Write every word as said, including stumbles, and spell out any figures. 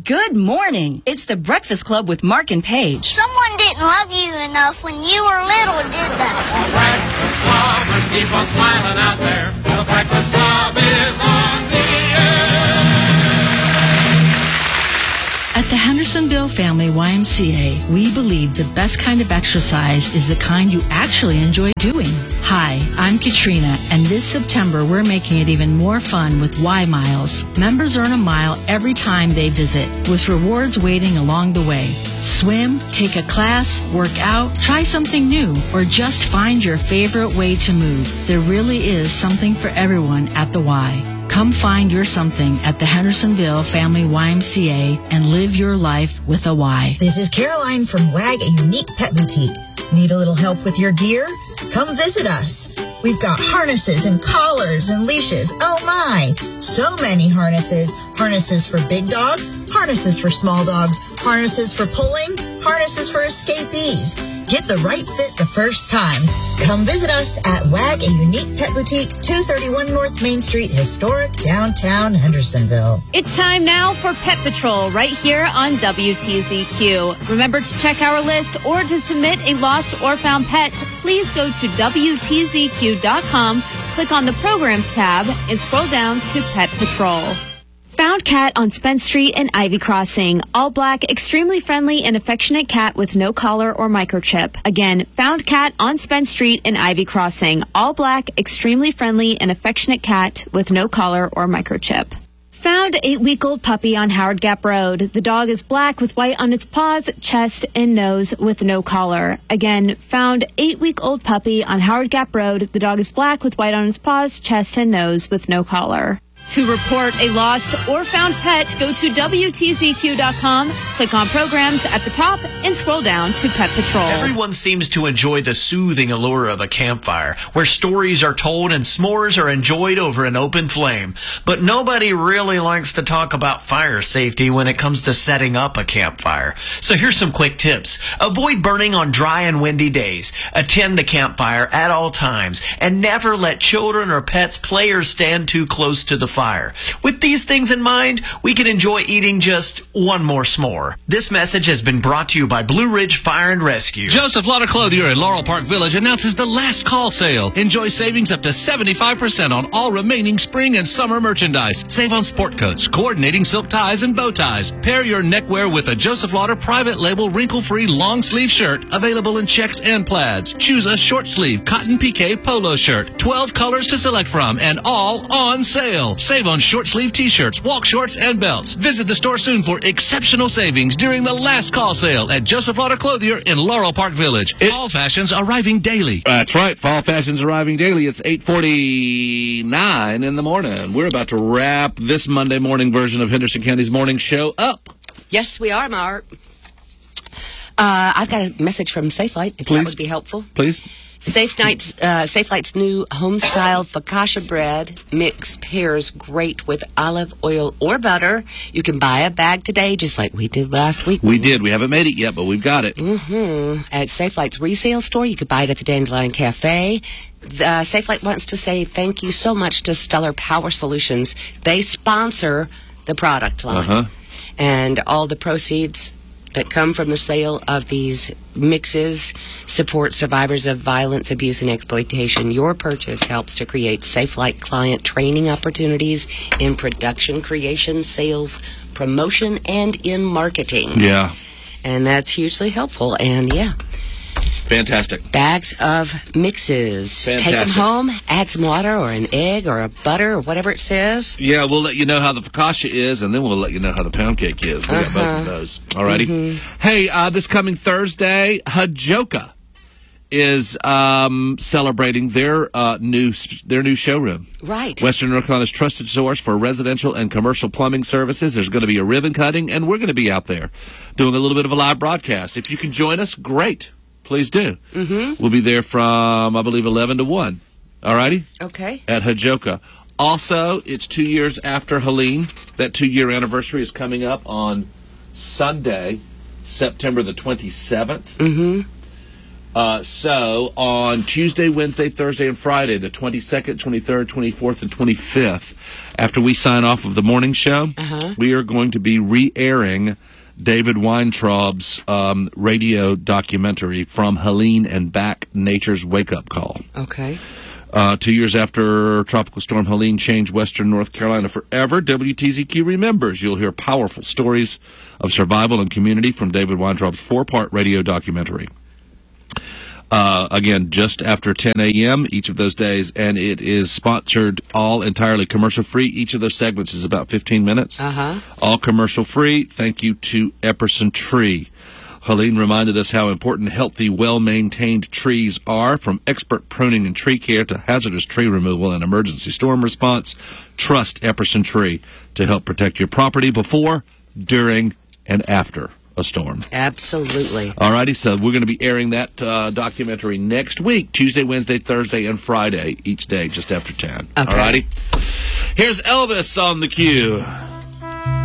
Good morning. It's the Breakfast Club with Mark and Paige. Someone didn't love you enough when you were little, did they? The Breakfast Club, and keep on smiling out there. The Breakfast Club is on the At the Hendersonville Family Y M C A, we believe the best kind of exercise is the kind you actually enjoy doing. Hi, I'm Katrina, and this September we're making it even more fun with Y Miles. Members earn a mile every time they visit, with rewards waiting along the way. Swim, take a class, work out, try something new, or just find your favorite way to move. There really is something for everyone at the Y. Come find your something at the Hendersonville Family Y M C A and live your life with a Y. This is Caroline from WAG, a unique pet boutique. Need a little help with your gear? Come visit us. We've got harnesses and collars and leashes. Oh my! So many harnesses. Harnesses for big dogs, harnesses for small dogs, harnesses for pulling, harnesses for escapees. Get the right fit the first time. Come visit us at WAG, a unique pet boutique, two thirty-one North Main Street, historic downtown Hendersonville. It's time now for Pet Patrol right here on W T Z Q. Remember to check our list or to submit a lost or found pet. Please go to W T Z Q dot com, click on the Programs tab, and scroll down to Pet Patrol. Found cat on Spence Street and Ivy Crossing. All black, extremely friendly and affectionate cat with no collar or microchip. Again, found cat on Spence Street and Ivy Crossing. All black, extremely friendly and affectionate cat with no collar or microchip. Found eight-week-old puppy on Howard Gap Road. The dog is black with white on its paws, chest, and nose with no collar. Again, found eight-week-old puppy on Howard Gap Road. The dog is black with white on its paws, chest, and nose with no collar. To report a lost or found pet, go to W T Z Q dot com, click on Programs at the top, and scroll down to Pet Patrol. Everyone seems to enjoy the soothing allure of a campfire, where stories are told and s'mores are enjoyed over an open flame. But nobody really likes to talk about fire safety when it comes to setting up a campfire. So here's some quick tips. Avoid burning on dry and windy days. Attend the campfire at all times, and never let children or pets play or stand too close to the fire. With these things in mind, we can enjoy eating just one more s'more. This message has been brought to you by Blue Ridge Fire and Rescue. Joseph Lauder Clothier in Laurel Park Village announces the last call sale. Enjoy savings up to seventy-five percent on all remaining spring and summer merchandise. Save on sport coats, coordinating silk ties, and bow ties. Pair your neckwear with a Joseph Lauder private label wrinkle-free long sleeve shirt available in checks and plaids. Choose a short sleeve cotton piqué polo shirt. twelve colors to select from and all on sale. Save on short-sleeve t-shirts, walk shorts, and belts. Visit the store soon for exceptional savings during the last call sale at Joseph Lauder Clothier in Laurel Park Village. It, Fall fashions arriving daily. That's right. Fall fashions arriving daily. It's eight forty-nine in the morning. We're about to wrap this Monday morning version of Henderson County's Morning Show up. Yes, we are, Mark. Uh, I've got a message from Safelight, if Please. that would be helpful. Please. Safe Night's, uh, Safelight's new home-style focaccia bread mix pairs great with olive oil or butter. You can buy a bag today, just like we did last week. We did. We haven't made it yet, but we've got it. Mm-hmm. At Safelight's resale store, you could buy it at the Dandelion Cafe. Uh, Safelight wants to say thank you so much to Stellar Power Solutions. They sponsor the product line. Uh-huh. And all the proceeds that come from the sale of these mixes support survivors of violence, abuse, and exploitation. Your purchase helps to create Safelight client training opportunities in production, creation, sales, promotion, and in marketing. Yeah. And that's hugely helpful. And, yeah. Fantastic. Bags of mixes. Fantastic. Take them home, add some water or an egg or a butter or whatever it says. Yeah, we'll let you know how the focaccia is, and then we'll let you know how the pound cake is. We Uh-huh. got both of those. Alrighty. Mm-hmm. Hey, uh, this coming Thursday, Hajoka is um, celebrating their uh, new their new showroom. Right. Western North Carolina's trusted source for residential and commercial plumbing services. There's going to be a ribbon cutting, and we're going to be out there doing a little bit of a live broadcast. If you can join us, great. Please do. Mm-hmm. We'll be there from, I believe, eleven to one. All righty? Okay. At Hajoka. Also, it's two years after Helene. That two-year anniversary is coming up on Sunday, September the twenty-seventh. Mm-hmm. Uh, so, on Tuesday, Wednesday, Thursday, and Friday, the twenty-second, twenty-third, twenty-fourth, and twenty-fifth, after we sign off of the morning show, uh-huh. we are going to be re-airing David Weintraub's um, radio documentary From Helene and Back, Nature's Wake-Up Call. Okay. Uh, two years after Tropical Storm Helene changed western North Carolina forever, W T Z Q remembers. You'll hear powerful stories of survival and community from David Weintraub's four-part radio documentary. Uh, again, just after ten a.m. each of those days, and it is sponsored all entirely commercial-free. Each of those segments is about fifteen minutes. Uh-huh. All commercial-free. Thank you to Epperson Tree. Helene reminded us how important healthy, well-maintained trees are, from expert pruning and tree care to hazardous tree removal and emergency storm response. Trust Epperson Tree to help protect your property before, during, and after a storm. Absolutely. All righty, so we're going to be airing that uh, documentary next week, Tuesday, Wednesday, Thursday, and Friday, each day just after ten. Okay. All righty? Here's Elvis on the cue.